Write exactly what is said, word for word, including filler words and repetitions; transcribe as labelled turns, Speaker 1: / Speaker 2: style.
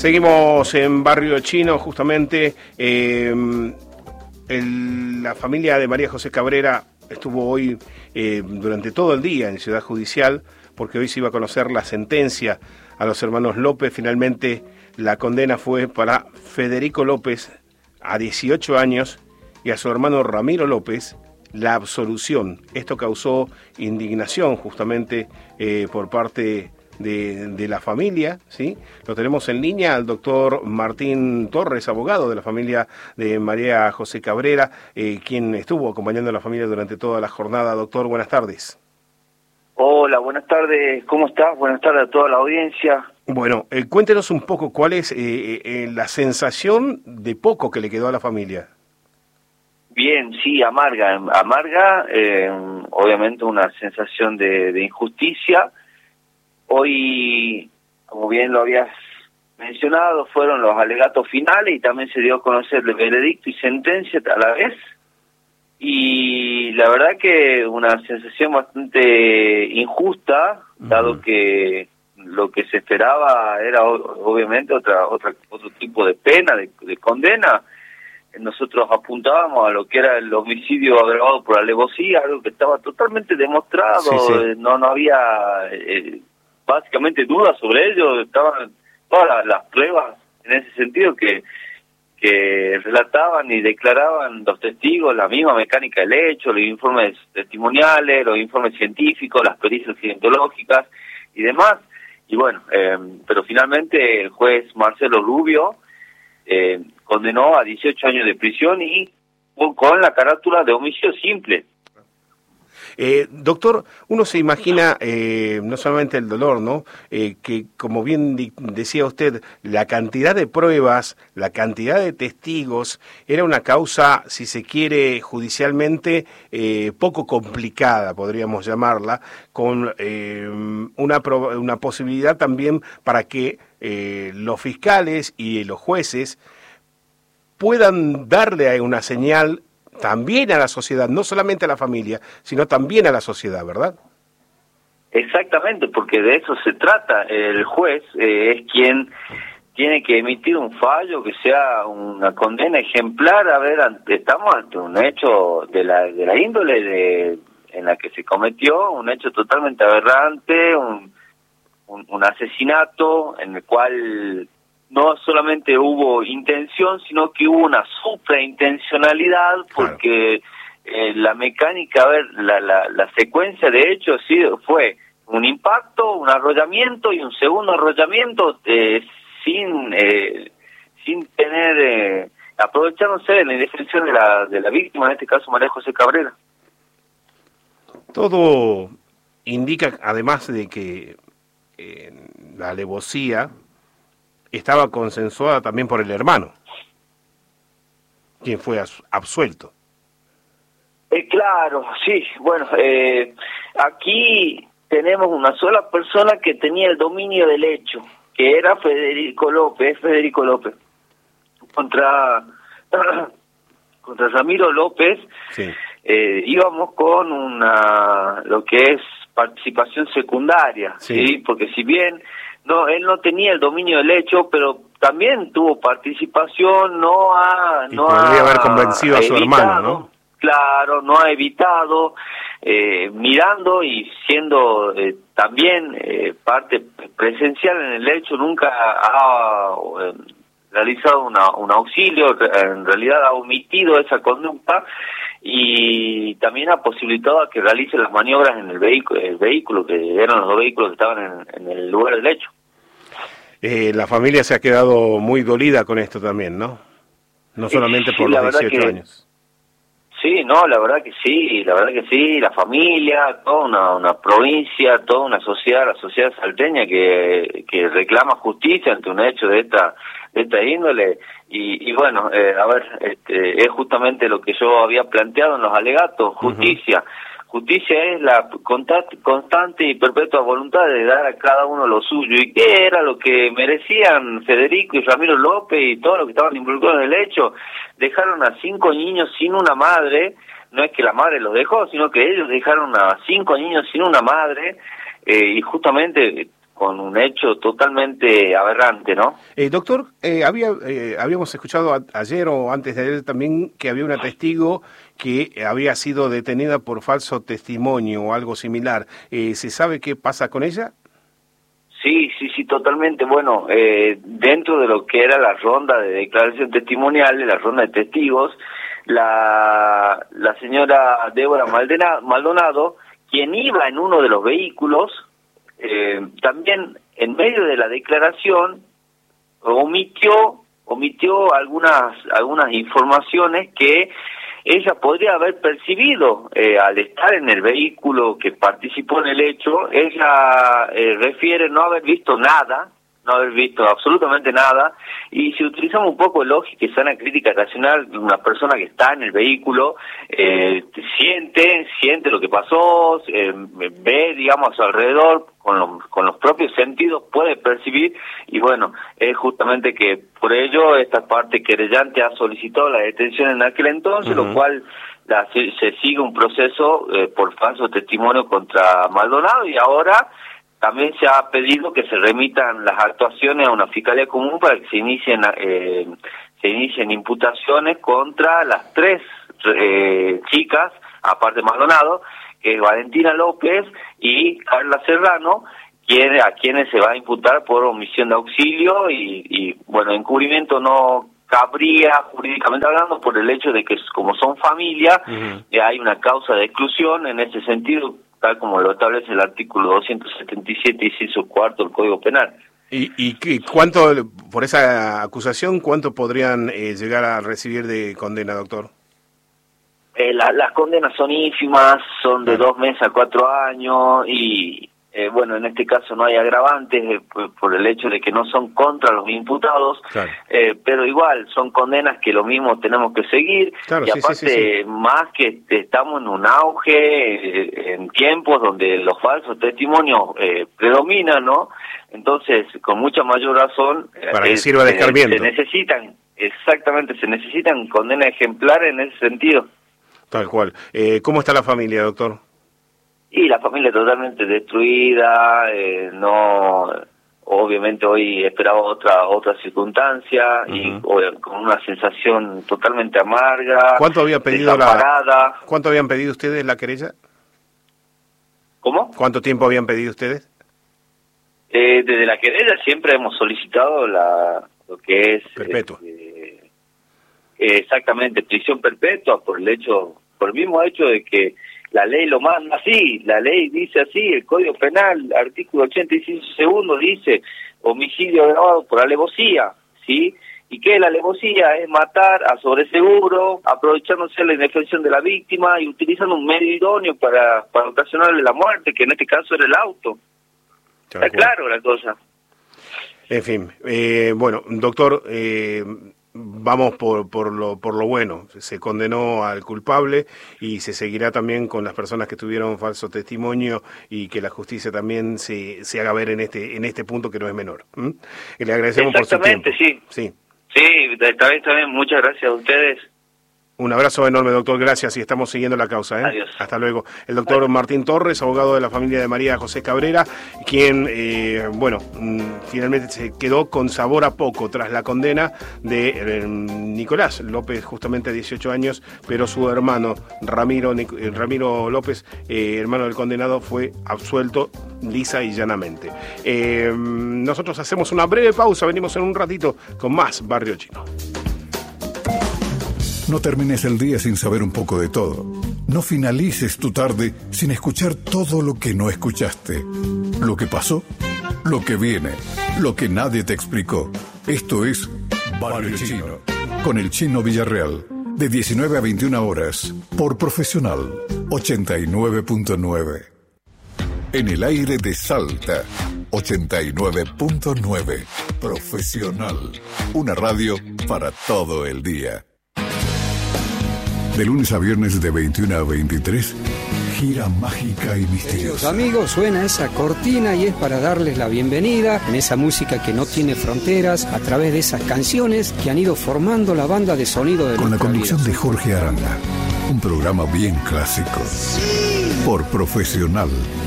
Speaker 1: Seguimos en Barrio Chino, justamente. Eh, el, la familia de María José Cabrera estuvo hoy eh, durante todo el día en Ciudad Judicial, porque hoy se iba a conocer la sentencia a los hermanos López. Finalmente la condena fue para Federico López a dieciocho años y a su hermano Ramiro López la absolución. Esto causó indignación justamente eh, por parte de, de la familia, ¿sí? Lo tenemos en línea al doctor Martín Torres, abogado de la familia de María José Cabrera, eh, quien estuvo acompañando a la familia durante toda la jornada. Doctor, buenas tardes.
Speaker 2: Hola, buenas tardes, ¿cómo estás? Buenas tardes a toda la audiencia.
Speaker 1: Bueno, eh, cuéntenos un poco cuál es eh, eh, la sensación de poco que le quedó a la familia.
Speaker 2: Bien, sí, amarga, amarga, eh, obviamente una sensación de, de injusticia. Hoy, como bien lo habías mencionado, fueron los alegatos finales y también se dio a conocer el veredicto y sentencia a la vez. Y la verdad que una sensación bastante injusta, uh-huh. dado que lo que se esperaba era obviamente otra, otra otro tipo de pena, de, de condena. Nosotros apuntábamos a lo que era el homicidio agravado por alevosía, algo que estaba totalmente demostrado, sí, sí. no no había eh, básicamente dudas sobre ello, estaban todas las, las pruebas en ese sentido que que relataban y declaraban los testigos, la misma mecánica del hecho, los informes testimoniales, los informes científicos, las pericias accidentológicas y demás. Y bueno, eh, pero finalmente el juez Marcelo Rubio eh, condenó a dieciocho años de prisión y con la carátula de homicidio simple.
Speaker 1: Eh, doctor, uno se imagina eh, no solamente el dolor, ¿no? Eh, que como bien di- decía usted, la cantidad de pruebas, la cantidad de testigos, era una causa, si se quiere, judicialmente eh, poco complicada, podríamos llamarla, con eh, una, pro- una posibilidad también para que eh, los fiscales y los jueces puedan darle una señal también a la sociedad, no solamente a la familia, sino también a la sociedad, ¿verdad?
Speaker 2: Exactamente, porque de eso se trata. El juez eh, es quien tiene que emitir un fallo que sea una condena ejemplar. A ver, ante, estamos ante un hecho de la de la índole de en la que se cometió, un hecho totalmente aberrante, un, un, un asesinato en el cual no solamente hubo intención, sino que hubo una supraintencionalidad, porque claro. eh, la mecánica, a ver, la, la, la secuencia de hechos sí fue un impacto, un arrollamiento y un segundo arrollamiento eh, sin eh, sin tener, eh, aprovechándose de la indefensión de la, de la víctima, en este caso María José Cabrera.
Speaker 1: Todo indica, además de que eh, la alevosía estaba consensuada también por el hermano, quien fue absuelto.
Speaker 2: Eh, claro, sí, bueno, eh, aquí tenemos una sola persona que tenía el dominio del hecho, que era Federico López, Federico López, contra, contra Ramiro López, sí. eh, íbamos con una, lo que es participación secundaria, sí, ¿sí? Porque si bien no, él no tenía el dominio del hecho, pero también tuvo participación, no ha...
Speaker 1: Y
Speaker 2: no
Speaker 1: podría
Speaker 2: ha
Speaker 1: haber convencido a su
Speaker 2: evitado,
Speaker 1: hermano, ¿no?
Speaker 2: Claro, no ha evitado, eh, mirando y siendo eh, también eh, parte presencial en el hecho, nunca ha eh, realizado una, un auxilio, en realidad ha omitido esa conducta y también ha posibilitado a que realice las maniobras en el vehículo, el vehículo que eran los dos vehículos que estaban en, en el lugar del hecho.
Speaker 1: Eh, la familia se ha quedado muy dolida con esto también, ¿no? No solamente
Speaker 2: sí,
Speaker 1: por los dieciocho
Speaker 2: que,
Speaker 1: años.
Speaker 2: Sí, no, la verdad que sí, la verdad que sí, la familia, toda una, una provincia, toda una sociedad, la sociedad salteña que, que reclama justicia ante un hecho de esta de esta índole y, y bueno, eh, a ver, este, es justamente lo que yo había planteado en los alegatos, justicia. Uh-huh. Justicia es la constante, constante y perpetua voluntad de dar a cada uno lo suyo. ¿Y qué era lo que merecían Federico y Ramiro López y todos los que estaban involucrados en el hecho? Dejaron a cinco niños sin una madre, no es que la madre los dejó, sino que ellos dejaron a cinco niños sin una madre, eh, y justamente con un hecho totalmente aberrante, ¿no?
Speaker 1: Eh, doctor, eh, había eh, habíamos escuchado a, ayer o antes de ayer también que había una testigo que había sido detenida por falso testimonio o algo similar. Eh, ¿Se sabe qué pasa con ella?
Speaker 2: Sí, sí, sí, totalmente. Bueno, eh, dentro de lo que era la ronda de declaración testimonial, la ronda de testigos, la, la señora Débora Maldena, Maldonado, quien iba en uno de los vehículos, eh, también en medio de la declaración omitió omitió algunas algunas informaciones que ella podría haber percibido eh, al estar en el vehículo que participó en el hecho. Ella eh, refiere no haber visto nada, no haber visto absolutamente nada, y si utilizamos un poco de lógica y sana crítica racional, una persona que está en el vehículo eh, siente, siente lo que pasó, eh, ve, digamos, a su alrededor, con, lo, con los propios sentidos puede percibir, y bueno, es justamente que por ello esta parte querellante ha solicitado la detención en aquel entonces, uh-huh. lo cual la, se, se sigue un proceso eh, por falso testimonio contra Maldonado, y ahora también se ha pedido que se remitan las actuaciones a una fiscalía común para que se inicien eh, se inicien imputaciones contra las tres eh, chicas, aparte de Maldonado, que es Valentina López y Carla Serrano, quien, a quienes se va a imputar por omisión de auxilio y, y bueno, encubrimiento no cabría jurídicamente hablando por el hecho de que como son familia, uh-huh. eh, hay una causa de exclusión en ese sentido, tal como lo establece el artículo doscientos setenta y siete, inciso cuarto del Código Penal.
Speaker 1: ¿Y, y cuánto, por esa acusación, cuánto podrían eh, llegar a recibir de condena, doctor?
Speaker 2: Eh, la, las condenas son ínfimas, son de dos meses a cuatro años, y eh, bueno, en este caso no hay agravantes eh, por, por el hecho de que no son contra los imputados, claro. eh, pero igual son condenas que lo mismo tenemos que seguir, claro, y sí, aparte, sí, sí, sí. más que estamos en un auge, eh, en tiempos donde los falsos testimonios eh, predominan, ¿no? Entonces, con mucha mayor razón,
Speaker 1: para que eh, sirva de escarmiento.
Speaker 2: Se necesitan, exactamente, se necesitan condenas ejemplares en ese sentido.
Speaker 1: Tal cual. Eh, ¿Cómo está la familia, doctor?
Speaker 2: Y la familia totalmente destruida, eh, no, obviamente hoy esperaba otra otra circunstancia, uh-huh. y o, con una sensación totalmente amarga.
Speaker 1: ¿Cuánto había pedido la? ¿Cuánto habían pedido ustedes la querella?
Speaker 2: ¿Cómo?
Speaker 1: ¿Cuánto tiempo habían pedido ustedes?
Speaker 2: Eh, desde la querella siempre hemos solicitado la lo que es
Speaker 1: perpetua.
Speaker 2: Eh, eh, exactamente, prisión perpetua por el hecho, por el mismo hecho de que la ley lo manda así, la ley dice así, el Código Penal, artículo ochenta y cinco segundo, dice homicidio agravado por alevosía, ¿sí? ¿Y qué es la alevosía? Es matar a sobreseguro, aprovechándose de la indefensión de la víctima y utilizando un medio idóneo para, para ocasionarle la muerte, que en este caso era el auto. Está claro la cosa.
Speaker 1: En fin, eh, bueno, doctor, eh, vamos por, por lo por lo bueno. Se condenó al culpable y se seguirá también con las personas que tuvieron falso testimonio, y que la justicia también se, se haga ver en este en este punto, que no es menor. ¿Mm? Le agradecemos por su tiempo.
Speaker 2: Exactamente, sí. Sí, sí, está bien, está bien. Muchas gracias a ustedes.
Speaker 1: Un abrazo enorme, doctor, gracias, y estamos siguiendo la causa. ¿eh?
Speaker 2: Adiós.
Speaker 1: Hasta luego. El doctor Adiós. Martín Torres, abogado de la familia de María José Cabrera, quien, eh, bueno, finalmente se quedó con sabor a poco tras la condena de eh, Nicolás López, justamente dieciocho años, pero su hermano Ramiro, Ramiro López, eh, hermano del condenado, fue absuelto lisa y llanamente. Eh, nosotros hacemos una breve pausa, venimos en un ratito con más Barrio Chino.
Speaker 3: No termines el día sin saber un poco de todo. No finalices tu tarde sin escuchar todo lo que no escuchaste. Lo que pasó, lo que viene, lo que nadie te explicó. Esto es Barrio Chino, con el Chino Villarreal, de diecinueve a veintiuna horas, por Profesional ochenta y nueve punto nueve. En el aire de Salta, ochenta y nueve punto nueve. Profesional, una radio para todo el día. De lunes a viernes de veintiuna a veintitrés, gira mágica y misteriosa.
Speaker 4: Queridos amigos, suena esa cortina y es para darles la bienvenida en esa música que no tiene fronteras, a través de esas canciones que han ido formando la banda de sonido de
Speaker 3: con la conducción
Speaker 4: vida.
Speaker 3: De Jorge Aranda, un programa bien clásico. Sí. Por Profesional